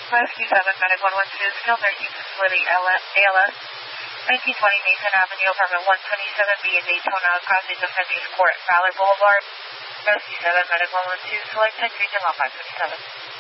Rescue 7, Medic 112, skilled nursing facility ALS, 1920 Mason Avenue, apartment 127B in Daytona, crossing Defenders Court, Ballard Boulevard. Rescue 7, Medic 112, select tech region 527.